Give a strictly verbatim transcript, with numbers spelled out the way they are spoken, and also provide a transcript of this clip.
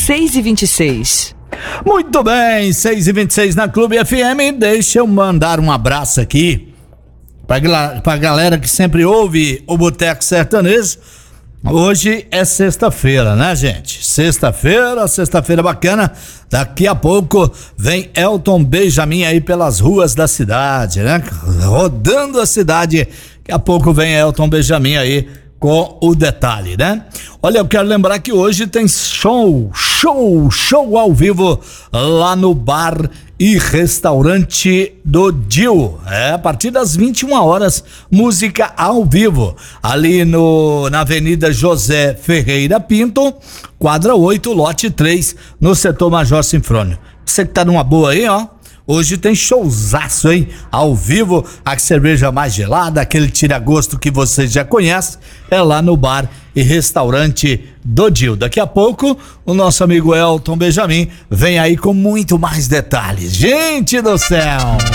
seis e vinte e seis. Muito bem, seis e vinte e seis na Clube F M. Deixa eu mandar um abraço aqui pra, pra galera que sempre ouve o Boteco Sertanejo. Hoje é sexta-feira, né, gente? Sexta-feira, sexta-feira bacana. Daqui a pouco vem Elton Benjamin aí pelas ruas da cidade, né? Rodando a cidade. Daqui a pouco vem Elton Benjamin aí com o detalhe, né? Olha, eu quero lembrar que hoje tem show, show, show ao vivo lá no bar e restaurante do Dil. É, a partir das vinte e uma horas, música ao vivo. Ali no, na Avenida José Ferreira Pinto, quadra oito, lote três, no setor Major Sinfrônio. Você que tá numa boa aí, ó. Hoje tem showzaço, hein? Ao vivo, a cerveja mais gelada, aquele tira-gosto que você já conhece, é lá no bar e restaurante do Dil. Daqui a pouco, o nosso amigo Elton Benjamin vem aí com muito mais detalhes. Gente do céu!